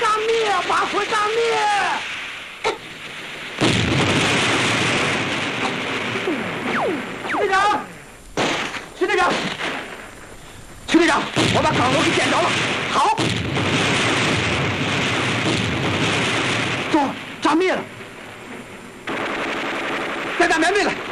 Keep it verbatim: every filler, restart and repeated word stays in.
炸灭！把火炸灭！徐队长，徐队长，徐队长，我把岗楼给点着了。好，中了，炸灭了。再打埋灭了。